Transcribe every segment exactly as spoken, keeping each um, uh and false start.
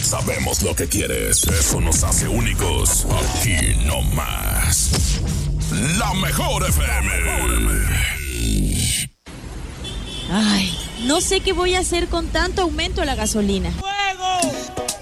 Sabemos lo que quieres. Eso nos hace únicos. Aquí no más. La mejor F M. Ay, no sé qué voy a hacer con tanto aumento de la gasolina. ¡Fuego!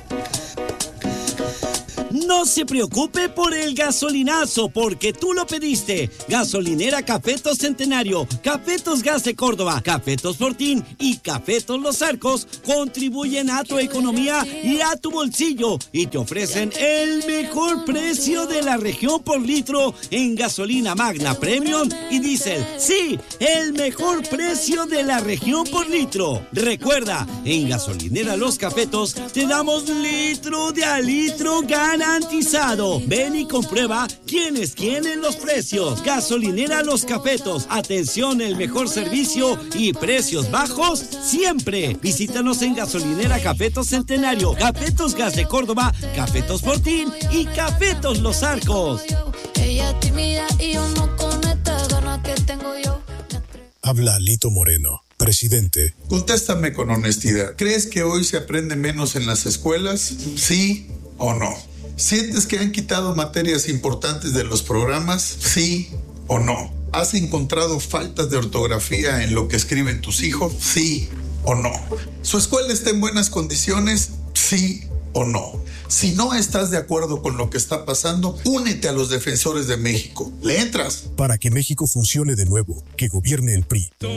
No se preocupe por el gasolinazo, porque tú lo pediste. Gasolinera Cafetos Centenario, Cafetos Gas de Córdoba, Cafetos Fortín y Cafetos Los Arcos contribuyen a tu economía y a tu bolsillo y te ofrecen el mejor precio de la región por litro en gasolina Magna Premium y Diesel. Sí, el mejor precio de la región por litro. Recuerda, en Gasolinera Los Cafetos te damos litro de a litro garantizado. Ven y comprueba quién es quién en los precios. Gasolinera Los Cafetos. Atención, el mejor servicio y precios bajos siempre. Visítanos en Gasolinera Cafetos Centenario, Cafetos Gas de Córdoba, Cafetos Fortín y Cafetos Los Arcos. Habla Lito Moreno, presidente. Contéstame con honestidad. ¿Crees que hoy se aprende menos en las escuelas? ¿Sí o no? ¿Sientes que han quitado materias importantes de los programas? ¿Sí o no? ¿Has encontrado faltas de ortografía en lo que escriben tus hijos? ¿Sí o no? ¿Su escuela está en buenas condiciones? ¿Sí o no? Si no estás de acuerdo con lo que está pasando, únete a los defensores de México. ¿Le entras? Para que México funcione de nuevo, que gobierne el P R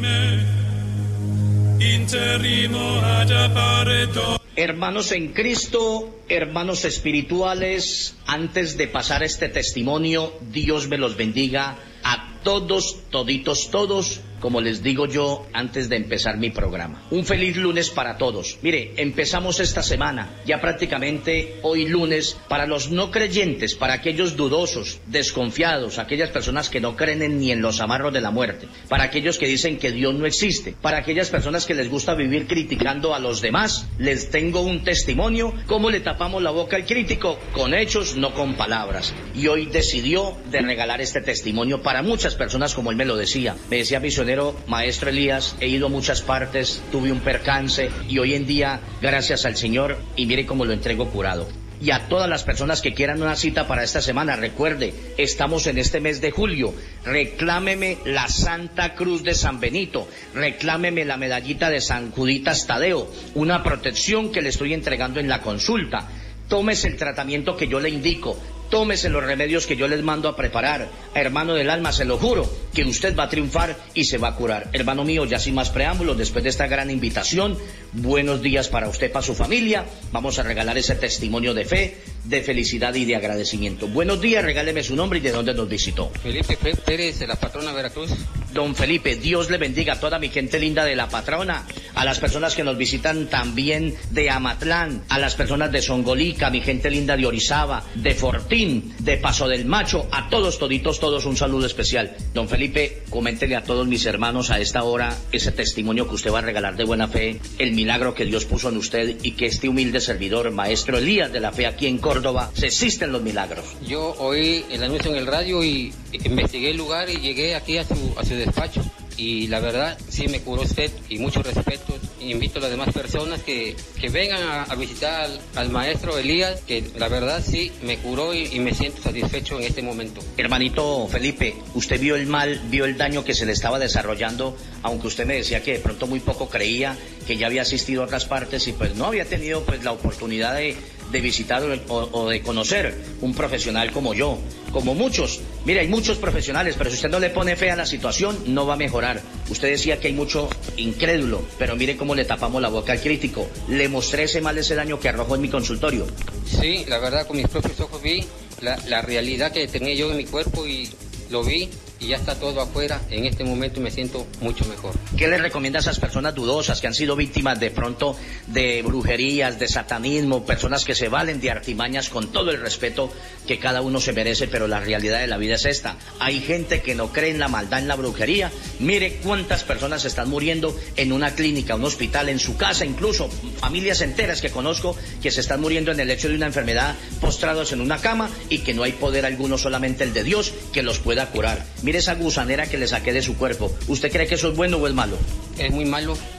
I. Hermanos en Cristo, hermanos espirituales, antes de pasar este testimonio, Dios me los bendiga a todos, toditos, todos, como les digo yo antes de empezar mi programa. Un feliz lunes para todos. Mire, empezamos esta semana, ya prácticamente hoy lunes, para los no creyentes, para aquellos dudosos, desconfiados, aquellas personas que no creen ni en los amarros de la muerte, para aquellos que dicen que Dios no existe, para aquellas personas que les gusta vivir criticando a los demás, les tengo un testimonio, cómo le tapamos la boca al crítico, con hechos, no con palabras. Y hoy decidió de regalar este testimonio para muchas personas, como él me lo decía. Me decía misionero, maestro Elías, he ido a muchas partes, tuve un percance y hoy en día, gracias al Señor, y mire cómo lo entrego curado. Y a todas las personas que quieran una cita para esta semana, recuerde, estamos en este mes de julio, reclámeme la Santa Cruz de San Benito, reclámeme la medallita de San Juditas Tadeo, una protección que le estoy entregando en la consulta. Tómese el tratamiento que yo le indico, tómese los remedios que yo les mando a preparar. Hermano del alma, se lo juro, que usted va a triunfar y se va a curar. Hermano mío, ya sin más preámbulos, después de esta gran invitación, buenos días para usted, para su familia. Vamos a regalar ese testimonio de fe, de felicidad y de agradecimiento. Buenos días, regáleme su nombre y de dónde nos visitó. Felipe Pérez, de la Patrona Veracruz. Don Felipe, Dios le bendiga a toda mi gente linda de la Patrona, a las personas que nos visitan también de Amatlán, a las personas de Songolica, mi gente linda de Orizaba, de Fortín, de Paso del Macho, a todos, toditos, todos un saludo especial. Don Felipe, coméntele a todos mis hermanos a esta hora ese testimonio que usted va a regalar de buena fe, el milagro que Dios puso en usted y que este humilde servidor, maestro Elías de la Fe aquí en Córdoba, se existen los milagros. Yo oí el anuncio en el radio y investigué el lugar y llegué aquí a su, a su despacho. Y la verdad, sí me curó usted y mucho respeto. Invito a las demás personas que, que vengan a, a visitar al, al maestro Elías, que la verdad sí me curó y, y me siento satisfecho en este momento. Hermanito Felipe, usted vio el mal, vio el daño que se le estaba desarrollando, aunque usted me decía que de pronto muy poco creía, que ya había asistido a otras partes y pues no había tenido pues la oportunidad de, de visitar o, o de conocer un profesional como yo, como muchos. Mire, hay muchos profesionales, pero si usted no le pone fe a la situación, no va a mejorar. Usted decía que hay mucho incrédulo, pero mire cómo le tapamos la boca al crítico. Le mostré ese mal, ese daño que arrojó en mi consultorio. Sí, la verdad, con mis propios ojos vi la, la realidad que tenía yo en mi cuerpo y lo vi. Y ya está todo afuera, en este momento me siento mucho mejor. ¿Qué le recomienda a esas personas dudosas que han sido víctimas de pronto de brujerías, de satanismo, personas que se valen de artimañas con todo el respeto que cada uno se merece, pero la realidad de la vida es esta? Hay gente que no cree en la maldad, en la brujería. Mire cuántas personas están muriendo en una clínica, un hospital, en su casa, incluso familias enteras que conozco que se están muriendo en el lecho de una enfermedad, postrados en una cama y que no hay poder alguno, solamente el de Dios, que los pueda curar. Mire esa gusanera que le saqué de su cuerpo. ¿Usted cree que eso es bueno o es malo? Es muy malo,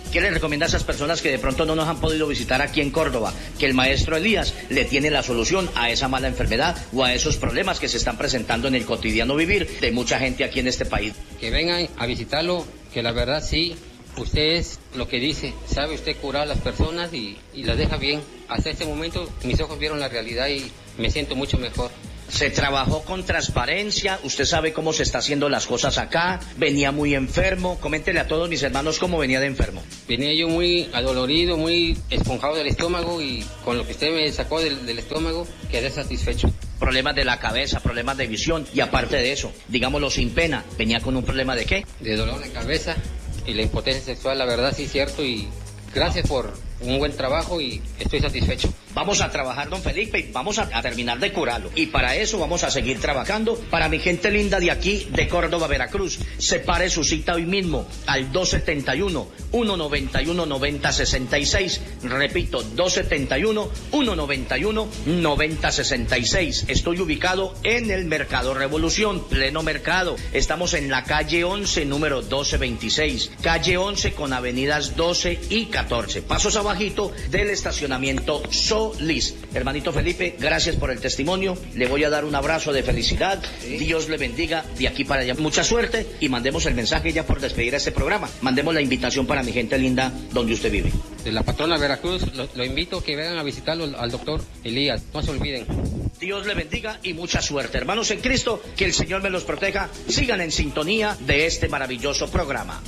¿Qué le recomienda a esas personas que de pronto no nos han podido visitar aquí en Córdoba? Que el maestro Elías le tiene la solución a esa mala enfermedad o a esos problemas que se están presentando en el cotidiano vivir de mucha gente aquí en este país. Que vengan a visitarlo, que la verdad sí, usted es lo que dice, sabe usted curar a las personas y, y las deja bien. Hasta este momento mis ojos vieron la realidad y me siento mucho mejor. Se trabajó con transparencia, usted sabe cómo se está haciendo las cosas acá, venía muy enfermo, coméntele a todos mis hermanos cómo venía de enfermo. Venía yo muy adolorido, muy esponjado del estómago y con lo que usted me sacó del, del estómago quedé satisfecho. Problemas de la cabeza, problemas de visión y aparte de eso, digámoslo sin pena, venía con un problema de ¿qué? De dolor de cabeza y la impotencia sexual, la verdad sí es cierto y gracias por un buen trabajo y estoy satisfecho. Vamos a trabajar, don Felipe, y vamos a, a terminar de curarlo. Y para eso vamos a seguir trabajando. Para mi gente linda de aquí, de Córdoba, Veracruz, separe su cita hoy mismo al dos setenta y uno, ciento noventa y uno, noventa sesenta y seis. Repito, dos setenta y uno, ciento noventa y uno, noventa sesenta y seis. Estoy ubicado en el Mercado Revolución, pleno mercado. Estamos en la calle once, número doce veintiséis. Calle once con avenidas doce y catorce. Pasos abajito del estacionamiento Solís. Hermanito Felipe, gracias por el testimonio. Le voy a dar un abrazo de felicidad. Sí. Dios le bendiga de aquí para allá. Mucha suerte y mandemos el mensaje ya por despedir a este programa. Mandemos la invitación para mi gente linda donde usted vive. De la patrona Veracruz, lo, lo invito a que vengan a visitarlo al doctor Elías. No se olviden. Dios le bendiga y mucha suerte. Hermanos en Cristo, que el Señor me los proteja. Sigan en sintonía de este maravilloso programa.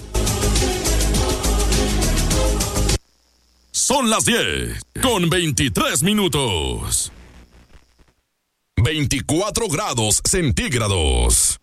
Son las diez con veintitrés minutos. veinticuatro grados centígrados.